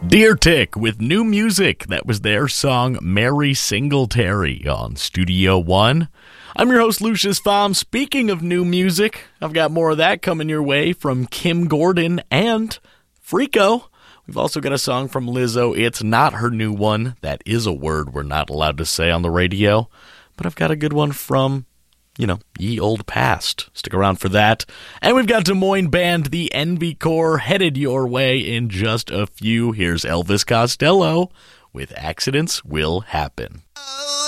Dear Tick with new music. That was their song Mary Singletary on Studio One. I'm your host, Lucius Pham. Speaking of new music, I've got more of that coming your way from Kim Gordon and Freako. We've also got a song from Lizzo. It's not her new one. That is a word we're not allowed to say on the radio. But I've got a good one from, Ye Old Past. Stick around for that. And we've got Des Moines band The Envy Corps headed your way in just a few. Here's Elvis Costello with Accidents Will Happen.